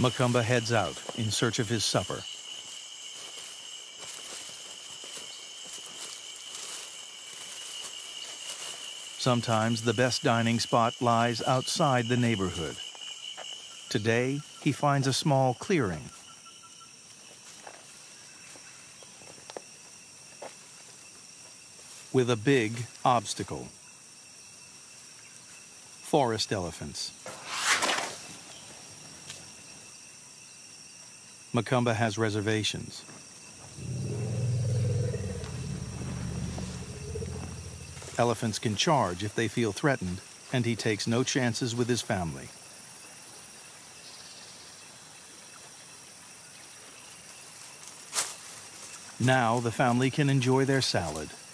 Macumba heads out in search of his supper. Sometimes the best dining spot lies outside the neighborhood. Today, he finds a small clearing. With a big obstacle. Forest elephants. Macumba has reservations. Elephants can charge if they feel threatened, and he takes no chances with his family. Now the family can enjoy their salad.